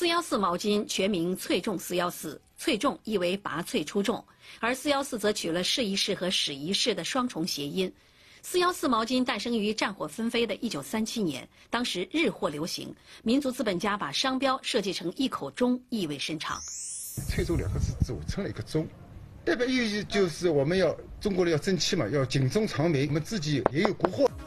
414毛巾全名翠众414，翠众意为拔萃出众，而414则取了试一试和使一试的双重谐音。414毛巾诞生于战火纷飞的1937年，当时日货流行，民族资本家把商标设计成一口钟，意味深长。 翠州2个字组成了一个钟，代表意义就是我们要中国人要争气嘛，要警钟长鸣，我们自己也有国货。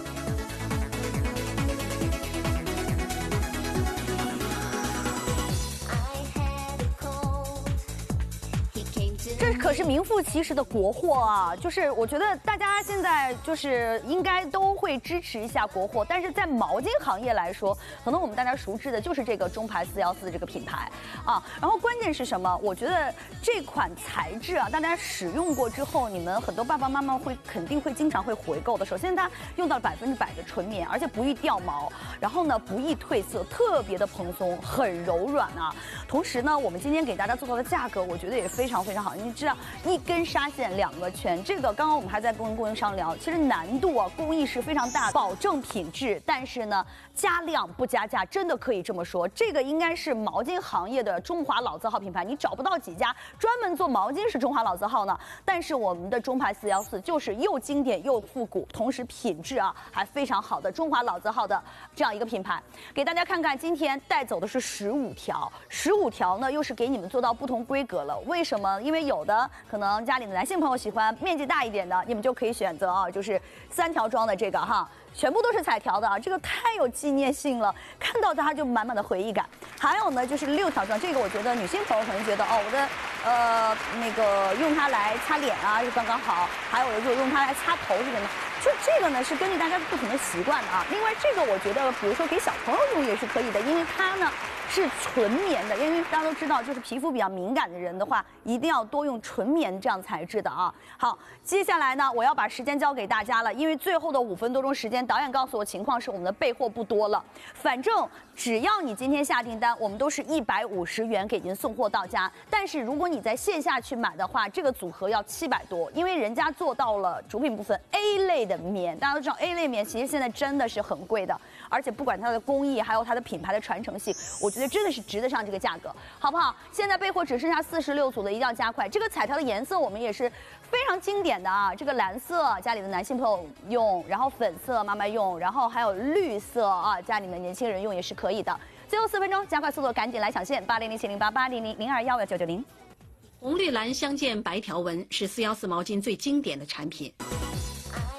这可是名副其实的国货啊！就是我觉得大家现在就是应该都会支持一下国货，但是在毛巾行业来说，可能我们大家熟知的就是这个中牌414的这个品牌啊。然后关键是什么？我觉得这款材质啊，大家使用过之后，你们很多爸爸妈妈肯定会经常会回购的。首先，它用到了100%的纯棉，而且不易掉毛，然后呢不易褪色，特别的蓬松，很柔软啊。同时呢，我们今天给大家做到的价格，我觉得也非常非常好。你知道，一根纱线2个圈，这个刚刚我们还在跟供应商聊，其实难度啊工艺是非常大的，保证品质，但是呢加量不加价，真的可以这么说。这个应该是毛巾行业的中华老字号品牌，你找不到几家专门做毛巾是中华老字号呢。但是我们的中牌414就是又经典又复古，同时品质啊还非常好的中华老字号的这样一个品牌。给大家看看，今天带走的是15条，15条呢又是给你们做到不同规格了。为什么？因为有的可能家里的男性朋友喜欢面积大一点的，你们就可以选择啊，就是3条装的这个哈，全部都是彩条的啊，这个太有纪念性了，看到它就满满的回忆感。还有呢，就是6条装，这个我觉得女性朋友可能觉得哦，我的那个用它来擦脸啊是刚刚好，还有的就用它来擦头这个呢，就这个呢是根据大家不同的习惯的啊。另外这个我觉得，比如说给小朋友用也是可以的，因为它呢是纯棉的，因为大家都知道，就是皮肤比较敏感的人的话，一定要多用纯棉这样材质的啊。好，接下来呢，我要把时间交给大家了，因为最后的5分多钟时间，导演告诉我情况是我们的备货不多了，反正只要你今天下订单，我们都是150元给您送货到家。但是如果你在线下去买的话，这个组合要700多，因为人家做到了主品部分 A 类的棉，大家都知道 A 类棉其实现在真的是很贵的，而且不管它的工艺还有它的品牌的传承性，我觉得真的是值得上这个价格，好不好？现在备货只剩下46组了，一定要加快。这个彩条的颜色我们也是非常经典的啊，这个蓝色家里的男性朋友用，然后粉色妈妈用，然后还有绿色啊，家里的年轻人用也是可以的。最后4分钟，加快速度，赶紧来抢线，8007088002111990。 红绿蓝相间白条纹是414毛巾最经典的产品。